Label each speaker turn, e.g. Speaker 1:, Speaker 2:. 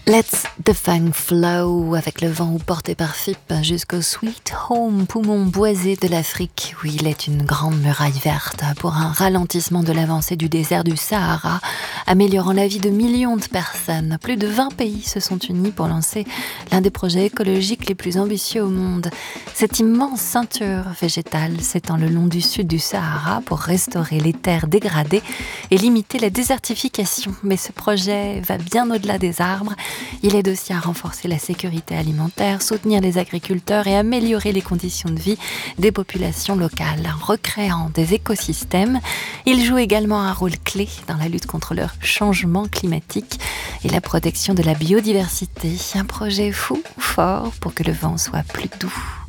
Speaker 1: Let's the funk flow avec le vent porté par Phippe jusqu'au Sweet Home, poumon boisé de l'Afrique, où il est une grande muraille verte pour un ralentissement de l'avancée du désert du Sahara, améliorant la vie de millions de personnes. Plus de 20 pays se sont unis pour lancer l'un des projets écologiques les plus ambitieux au monde. Cette immense ceinture végétale s'étend le long du sud du Sahara pour restaurer les terres dégradées et limiter la désertification. Mais ce projet va bien au-delà des arbres. Il aide aussi à renforcer la sécurité alimentaire, soutenir les agriculteurs et améliorer les conditions de vie des populations locales. En recréant des écosystèmes, il joue également un rôle clé dans la lutte contre le changement climatique et la protection de la biodiversité. Un projet fou, fort, pour que le vent soit plus doux.